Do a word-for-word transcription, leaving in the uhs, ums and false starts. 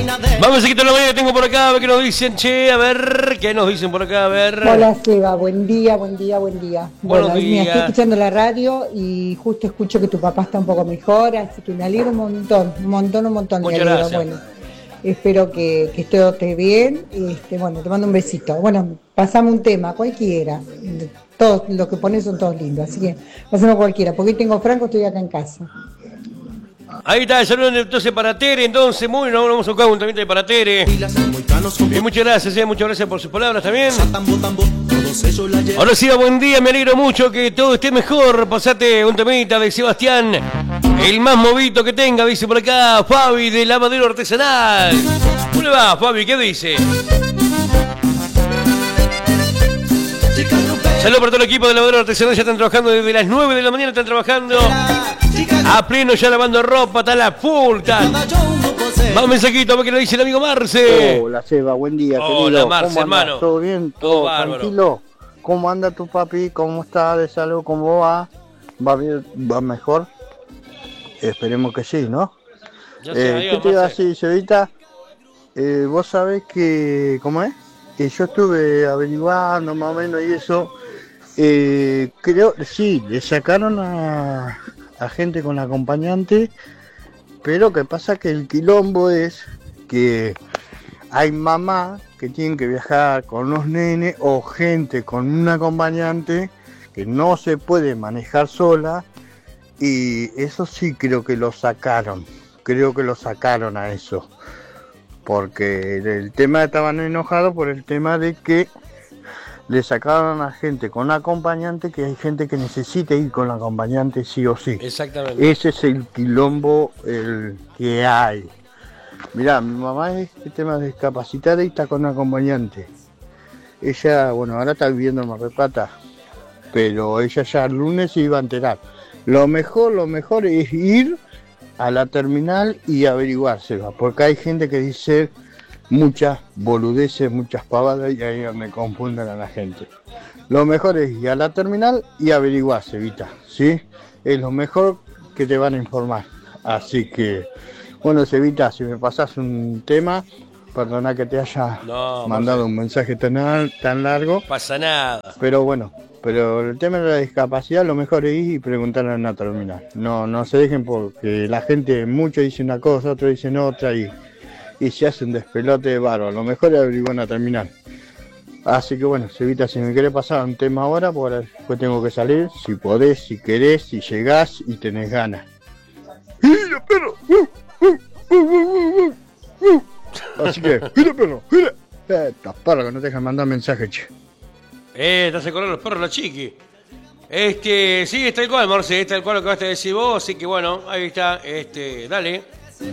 Vamos a quitar la mañana que tengo por acá, a ver qué nos dicen, che, a ver, qué nos dicen por acá, a ver. Hola Seba, buen día, buen día, buen día. Buenos bueno, días. mira, estoy escuchando la radio y justo escucho que tu papá está un poco mejor, así que me alegro un montón, un montón, un montón. Muchas me alegro. gracias. Bueno, espero que, que todo esté bien. Este, bueno, te mando un besito. Bueno, pasame un tema, cualquiera. Todos los que pones son todos lindos, así que pasame cualquiera, porque hoy tengo Franco, estoy acá en casa. Ahí está, el saludo entonces para Tere, entonces, muy bien, vamos a buscar un también para Tere. Y muchas gracias, eh, muchas gracias por sus palabras también. Ahora sí, buen día, me alegro mucho que todo esté mejor. Pasate un temita de Sebastián, el más movito que tenga, dice por acá Fabi de Lavadero Artesanal. ¿Cómo le va, Fabi? ¿Qué dice? Saludos para todo el equipo de Lavadero Artesanal, ya están trabajando desde las nueve de la mañana, están trabajando a pleno ya lavando ropa, está la full, tal. Va un mensajito, a ver qué le dice el amigo Marce. Hola Seba, buen día, Hola, querido. Hola Marce, ¿Cómo andas? hermano. ¿Todo bien? Todo, ¿Todo bárbaro. tranquilo? ¿Cómo anda tu papi? ¿Cómo está de salud? ¿Cómo va? ¿Va bien? ¿Va mejor? Esperemos que sí, ¿no? Ya sé, Eh, adiós, ¿Qué te iba a Marce. decir, Sebita? Eh, vos sabés que... ¿Cómo es? Que yo estuve averiguando más o menos y eso... Eh, creo, sí, le sacaron a, a gente con acompañante, pero que pasa que el quilombo es que hay mamás que tienen que viajar con los nenes o gente con un acompañante que no se puede manejar sola, y eso sí creo que lo sacaron, creo que lo sacaron a eso, porque el tema estaban enojados por el tema de que le sacaron a gente con acompañante, que hay gente que necesita ir con acompañante sí o sí. Exactamente. Ese es el quilombo el que hay. Mirá, mi mamá es el tema de discapacitada y está con acompañante. Ella, bueno, ahora está viviendo en Mar del Plata, pero ella ya el lunes se iba a enterar. Lo mejor, lo mejor es ir a la terminal y averiguárselo, porque hay gente que dice muchas boludeces, muchas pavadas, y ahí es donde confunden a la gente. Lo mejor es ir a la terminal y averiguarse, Vita, ¿sí? Es lo mejor que te van a informar. Así que, bueno, Sevita, si me pasás un tema, perdona que te haya No, mandado Marce. un mensaje tan, al- tan largo, Pasa nada. pero bueno, pero el tema de la discapacidad, lo mejor es ir y preguntarle en la terminal. No, no se dejen, porque la gente, muchos dicen una cosa, otros dicen otra, y y se hace un despelote de bárbaro. Lo mejor es averiguar a terminar. Así que bueno, Sevita, si me querés pasar un tema ahora, porque después tengo que salir, si podés, si querés, si llegás y tenés ganas. ¡Gira, perro! ¡Uh, uh, uh, uh, uh, uh! Así que, ¡gira, perro! ¡Gira! Estas perros que no te dejan mandar mensajes, che. Eh, te hace correr los perros la chiqui. Este, sí, es tal cual, Marce, es tal cual lo que vas a decir vos, así que bueno, ahí está, este, dale.